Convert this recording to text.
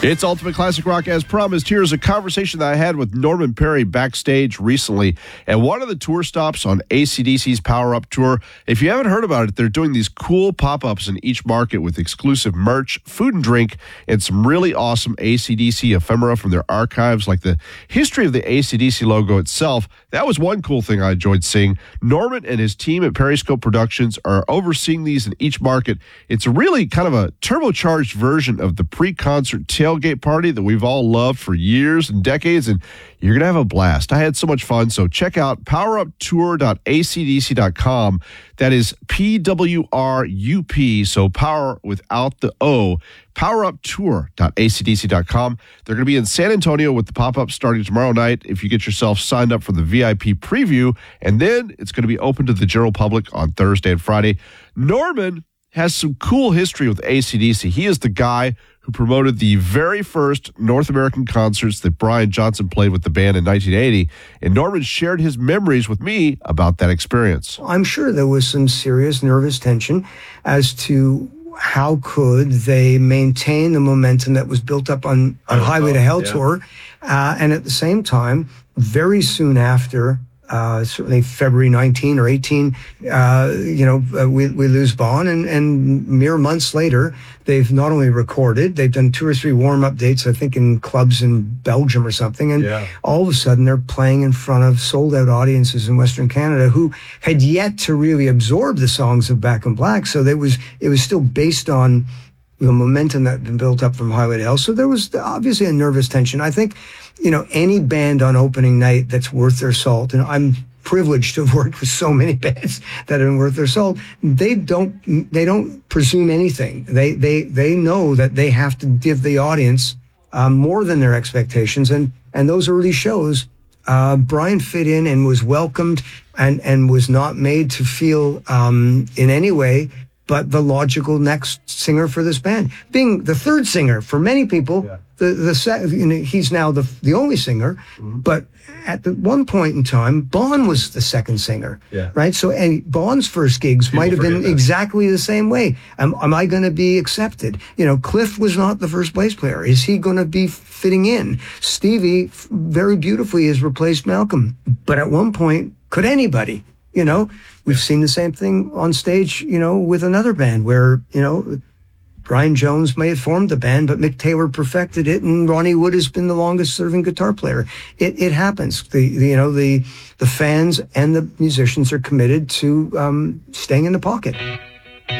It's Ultimate Classic Rock as promised. Here's a conversation that I had with Norman Perry backstage recently at one of the tour stops on AC/DC's Power Up Tour. If you haven't heard about it, they're doing these cool pop-ups in each market with exclusive merch, food and drink, and some really awesome AC/DC ephemera from their archives, like the history of the AC/DC logo itself. That was one cool thing I enjoyed seeing. Norman and his team at Periscope Productions are overseeing these in each market. It's really kind of a turbocharged version of the pre-concert tailgate party that we've all loved for years and decades, and you're going to have a blast. I had so much fun, so check out poweruptour.acdc.com. That is PWRUP, so power without the O, poweruptour.acdc.com. They're going to be in San Antonio with the pop-up starting tomorrow night if you get yourself signed up for the VIP preview, and then it's going to be open to the general public on Thursday and Friday. Norman has some cool history with AC/DC. He is the guy who promoted the very first North American concerts that Brian Johnson played with the band in 1980, and Norman shared his memories with me about that experience. I'm sure there was some serious nervous tension as to how could they maintain the momentum that was built up on Highway to Hell tour, and at the same time, very soon after, certainly February 19 or 18, we lose Bon, and mere months later, they've not only recorded, they've done 2 or 3 warm-up dates, I think in clubs in Belgium or something, and all of a sudden they're playing in front of sold-out audiences in Western Canada who had yet to really absorb the songs of Back in Black, so it was still based on the momentum that had been built up from Highway to Hell. So there was obviously a nervous tension. I think, any band on opening night that's worth their salt, and I'm privileged to have worked with so many bands that are worth their salt, they don't presume anything. They know that they have to give the audience more than their expectations. And those early shows, Brian fit in and was welcomed and was not made to feel in any way but the logical next singer for this band. Being the third singer for many people, he's now the only singer, but at one point in time, Bon was the second singer, right? So and Bon's first gigs might have been exactly the same way. Am I going to be accepted? Cliff was not the first bass player. Is he going to be fitting in? Stevie very beautifully has replaced Malcolm, but at one point, could anybody? We've seen the same thing on stage, with another band where, Brian Jones may have formed the band, but Mick Taylor perfected it, and Ronnie Wood has been the longest serving guitar player. It happens. The fans and the musicians are committed to staying in the pocket.